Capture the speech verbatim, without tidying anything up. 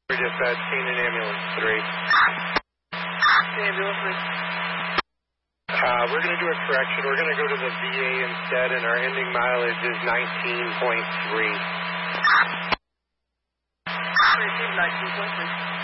We're dispatch, seen an ambulance three. Ambulance three. Uh, we're going to do a correction. We're going to go to the V A instead, and our ending mileage is nineteen point three. nineteen point three.